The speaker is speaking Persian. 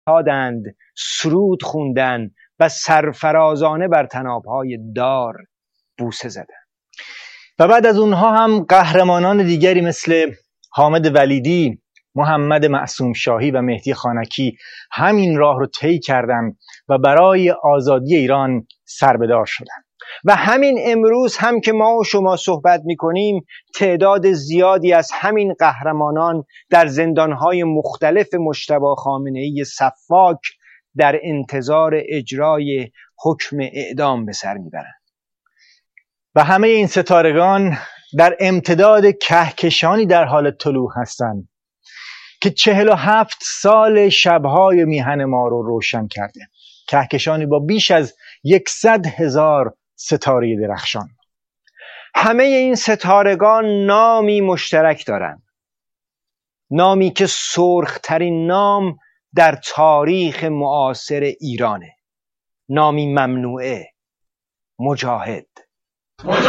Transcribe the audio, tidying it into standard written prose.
دادند، سرود خوندند و سرفرازانه بر طنابهای دار بوسه زدند. و بعد از اونها هم قهرمانان دیگری مثل حامد ولیدی، محمد معصوم شاهی و مهدی خانکی همین راه رو طی کردند و برای آزادی ایران سربدار شدند. و همین امروز هم که ما و شما صحبت می‌کنیم، تعداد زیادی از همین قهرمانان در زندان‌های مختلف مجتبی خامنه‌ای سفاک در انتظار اجرای حکم اعدام به سر میبرند. و همه این ستارگان در امتداد کهکشانی در حال طلوع هستند که 47 سال شب‌های میهن ما رو روشن کرده. کهکشانی با بیش از 100,000 ستاره درخشان. همه این ستارگان نامی مشترک دارند، نامی که سرخ‌ترین نام در تاریخ معاصر ایرانه، نامی ممنوعه: مجاهد.